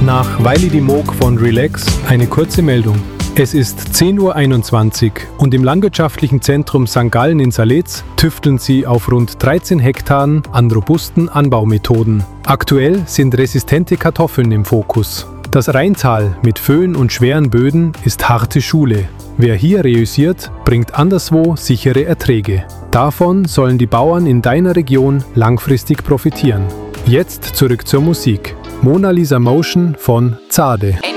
Nach Weili die Moog von Relax eine kurze Meldung. Es ist 10:21 Uhr und im landwirtschaftlichen Zentrum St. Gallen in Saletz tüfteln sie auf rund 13 Hektaren an robusten Anbaumethoden. Aktuell sind resistente Kartoffeln im Fokus. Das Rheintal mit Föhn und schweren Böden ist harte Schule. Wer hier reüssiert, bringt anderswo sichere Erträge. Davon sollen die Bauern in deiner Region langfristig profitieren. Jetzt zurück zur Musik. Mona Lisa Motion von Zade.